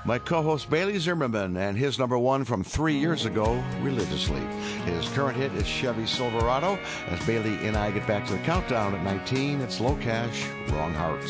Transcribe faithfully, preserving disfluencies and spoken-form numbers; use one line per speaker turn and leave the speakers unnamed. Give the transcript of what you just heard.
My co-host Bailey Zimmerman and his number one from three years ago, Religiously. His current hit is Chevy Silverado. As Bailey and I get back to the countdown at nineteen, it's Low Cash, Wrong Hearts.